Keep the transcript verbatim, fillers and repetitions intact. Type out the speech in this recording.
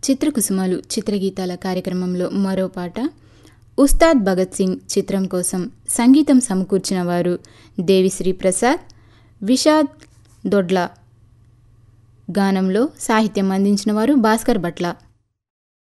చిత్రకుసుమలు చిత్రగీతాల కార్యక్రమంలో మరో పాట ఉస్తాద్ భగత్ సింగ్ చిత్రం కోసం సంగీతం సమకూర్చిన వారు దేవిశ్రీ ప్రసాద్, విషాద్ దొడ్ల. గానంలో సాహిత్యం అందించిన వారు భాస్కర్ భట్ల.